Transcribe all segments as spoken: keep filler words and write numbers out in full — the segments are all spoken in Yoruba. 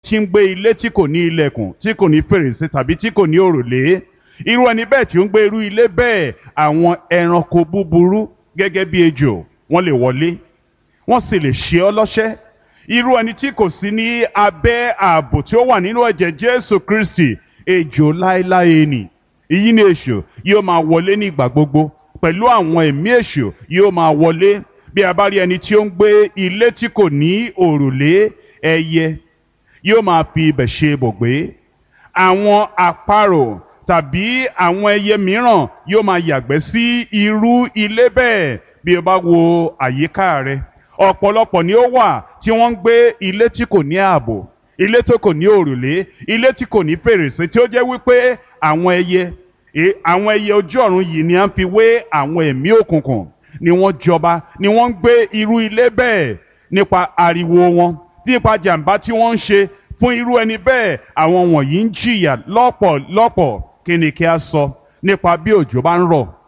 tí ń gbé ilé tí kò ní ilẹ̀kùn, tí kò ní fèrèsé tàbí tí kò ní òrùlé. Irú ẹni bẹ́ẹ̀ tí ó ń gbé irú ilé bẹ́ẹ̀, àwọn ẹranko búburú gẹ́gẹ́ bí ejò wọ́n lè wọlé, wọ́n sì lè ṣe ọ́ lọ́ṣẹ́. Irú ẹni tí kò sí ní abẹ́ ààbò tí ó wà nínú ẹ̀jẹ̀ Jésù Kristi, ejò láéláé ni. Èyí ni èṣù yóò máa wọlé ní ìgbà gbogbo, pẹ̀lú àwọn ẹ̀mí èṣù yóò máa wọlé. Bí a bá rí ẹni tí ó ń gbé ilé tí kò ní òrùlé, ẹyẹ yóò máa fi ibẹ̀ ṣe ibùgbé. Àwọn àparò tàbí àwọn ẹyẹ mìíràn yóò máa yàgbẹ́ sí irú ilé bẹ́ẹ̀. Bí o bá wo àyíká rẹ, ọ̀pọ̀lọpọ̀ ni ó wà tí wọ́n ń gbé ilé tí kò ní ààbò, ilé tó kò ní òrùlé, ilé tí kò ní fèrèsé, tí ó jẹ́ wípé àwọn ẹyẹ àwọn ẹyẹ ojú ọ̀run yìí ni à ń fi wé àwọn ẹ̀mí òkùnkùn, ni wọ́n jọba, ni wọ́n ń gbé irú ilé bẹ́ẹ̀. Nípa ariwo wọn, nípa jàǹbá tí wọ́n ń ṣe fún irú ẹni bẹ́ẹ̀, àwọn wọ̀nyí ń jìyà lọ́pọ̀lọpọ̀. Kí ni kí a sọ nípa bí òjò bá ń rọ̀,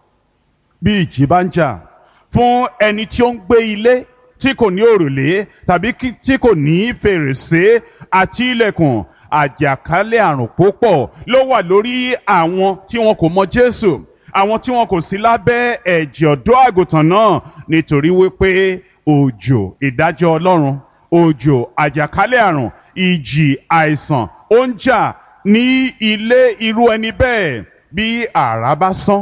bí ìjì bá ń jà? Fún ẹni tí ó ń gbé ilé tí kò ní òrùlé tàbí tí kò ní fèrèsé àti ilẹ̀kùn, àjàkálẹ̀ àrùn púpọ̀ ló wà lórí àwọn tí wọn kò mọ Jésù, àwọn tí wọn kò sí lábẹ́ ẹ̀jẹ̀ ọ̀dọ́ àgùntàn náà, nítorí wípé òjò ìdájọ́ Ọlọ́run, òjò àjàkálẹ̀ àrùn, ìjì àìsàn ó ń jà ní ilé irú ẹni bẹ́ẹ̀. Bí àrá bá sán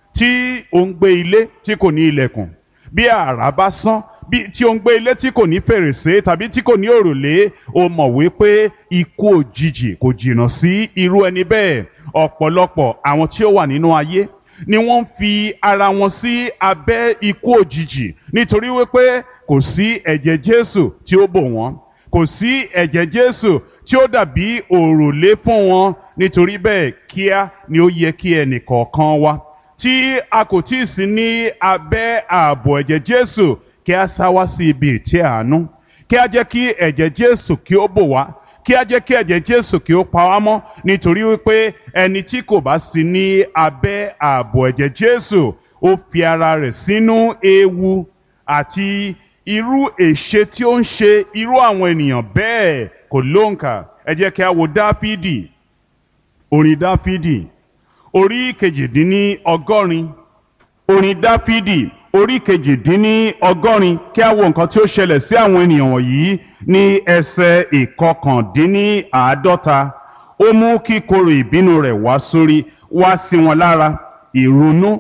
tí ó ń gbé ilé tí kò ní ilẹ̀kùn, bí àrá bá sán bí tí ó ń gbé ilé tí kò ní fèrèsé tàbí tí kò ní òrùlé, ó mọ̀ wípé ikú òjijì kò jìnnà sí irú ẹni bẹ́ẹ̀. Ọ̀pọ̀lọpọ̀ àwọn tí ó wà nínú ayé ni wọ́n ń fi ara wọn sí abẹ́ ikú òjijì, nítorí wípé kò sí ẹ̀jẹ̀ Jésù tí ó bò wọ́n, kò sí ẹ̀jẹ̀ Jésù tí ó dàbí òrùlé fún wọn. Nítorí bẹ́ẹ̀, kíá ni ó yẹ kí ẹnì kọ̀ọ̀kan wa tí a kò tí ì sí ní abẹ́ ààbò ẹ̀jẹ̀ Jésù, kí a sá wá sí ibi ìtẹ́ àánú, kí a jẹ́ kí ẹ̀jẹ̀ Jésù kí ó bò wá, kí a jẹ́ kí ẹ̀jẹ̀ Jésù kí ó pa wá mọ́. Nítorí wípé ẹni tí kò bá sí ní abẹ́ ààbò ẹ̀jẹ̀ Jésù, ó fi ara rẹ̀ sínú ewu, àti irú èṣe tí ó ń ṣe irú àwọn ènìyàn bẹ́ẹ̀ kò lóǹkà. Ẹ jẹ́ kí a wo Dáfídì, orin Dáfídì orí kejìdínní ọgọ́rin, orin Dáfídì orí kejìdínní ọgọ́rin. Kí a wo nǹkan tí ó ṣẹlẹ̀ sí àwọn ènìyàn wọ̀nyí ní ẹsẹ̀ ìkọkàndínní àádọ́ta. Ó mú kíkorò ìbínú rẹ̀ wá sórí wá sí wọn lára, ìrunú,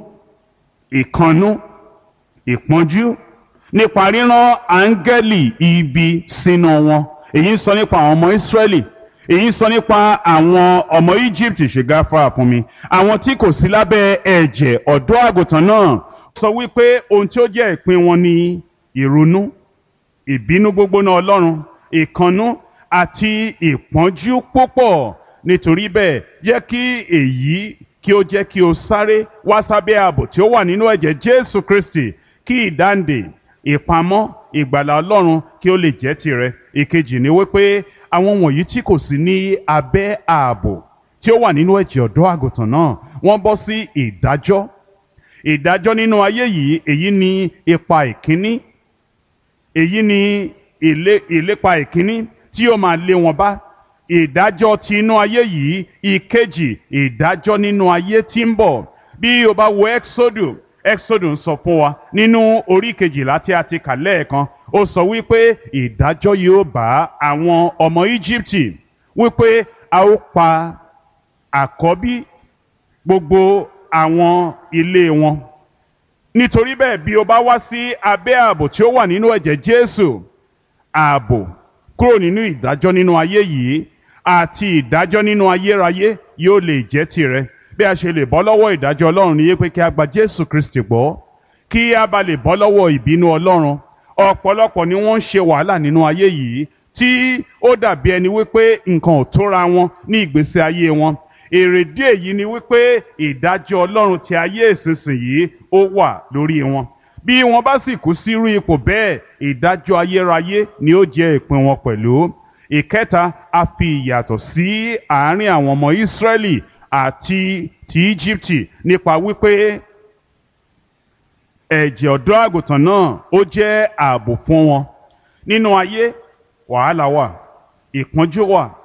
ìkannú, ìpọ́njú, nípa rírán áńgẹ́lì ibi sínú wọn. Èyí ń sọ nípa àwọn ọmọ Ísírẹ́lì, èyí ń sọ nípa àwọn ọmọ Egypt. Ṣe gáfárà fún mi, àwọn tí kò sí lábẹ́ ẹ̀jẹ̀ ọ̀dọ́ àgùntàn náà. Sọ wípé ohun tí ó jẹ́ ìpín wọn ni ìrunú, ìbínú gbógbóná Ọlọ́run, ìkannú àti ìpọ́njú púpọ̀. Nítorí bẹ́ẹ̀, jẹ́ kí èyí kí ó jẹ́ kí o sáré wá sábẹ́ ààbò tí ó wà nínú ẹ̀jẹ̀ Jésù Kristi, kí ìdáǹdè, ìpamọ́, ìgbàlà Ọlọ́run kí ó lè jẹ́ tirẹ̀. Ìkejì ni wípé àwọn wọ̀nyí tí kò sí ní abẹ́ ààbò tí ó wà nínú ẹ̀jẹ̀ ọ̀dọ́ àgùntàn náà, wọ́n bọ́ sí ìdájọ́. Ìdájọ́ nínú ayé yìí, èyí ni ipa ìkíní, èyí ni ilé ìlépa ìkíní tí ó máa lé wọn bá. Ìdájọ́ ti inú ayé yìí. Ìkejì, ìdájọ́ nínú ayé tí ń bọ̀. Bí o bá wo Exodus, Exodus ń sọ fún wa nínú orí kejìlá tí a ti kà lẹ́ẹ̀kan, ó sọ wípé ìdájọ́ yóò bá àwọn ọmọ Íjíbítì, wípé a ó pa àkọ́bí gbogbo àwọn ilé wọn. Nítorí bẹ́ẹ̀, bí o bá wá sí abẹ́ ààbò tí ó wà nínú ẹ̀jẹ̀ Jésù, ààbò kúrò nínú ìdájọ́ nínú ayé yìí àti ìdájọ́ nínú ayérayé yóò lè jẹ́ tirẹ̀. Bí a ṣe lè bọ́ lọ́wọ́ ìdájọ́ Ọlọ́run ni pé kí a gba Jésù Kristi gbọ́, kí a bá lè bọ́ lọ́wọ́ ìbínú Ọlọ́run. Ọ̀pọ̀lọpọ̀ ni wọ́n ń ṣe wàhálà nínú ayé yìí tí ó dàbí ẹni wípé nǹkan ò tóra wọn ní ìgbésí ayé wọn. Èrèdí èyí ni wípé ìdájọ́ Ọlọ́run ti ayé ìsinsìnyí ó wà lórí wọn. Bí wọ́n bá sì kú sírú ipò bẹ́ẹ̀, ìdájọ́ ayérayé ni ó jẹ́ ìpín wọn pẹ̀lú. Ìkẹta, a fi ìyàtọ̀ sí àárín àwọn ọmọ Ísírẹ́lì àti ti Íjíbítì nípa wípé ẹ̀jẹ̀ ọ̀dọ́ àgùntàn náà ó jẹ́ ààbò fún wọn. Nínú ayé, wàhálà wà, ìpọ́njú wà,